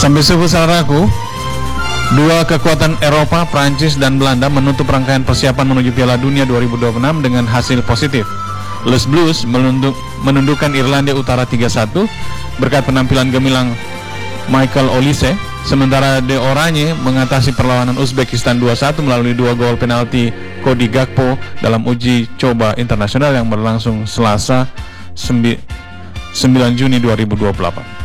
Sampai subuh saudaraku, dua kekuatan Eropa, Prancis dan Belanda menutup rangkaian persiapan menuju Piala Dunia 2026 dengan hasil positif. Les Blues menundukkan Irlandia Utara 3-1 berkat penampilan gemilang Michael Olise, sementara De Oranje mengatasi perlawanan Uzbekistan 2-1 melalui 2 gol penalti Cody Gakpo dalam uji coba internasional yang berlangsung Selasa 9 Juni 2028.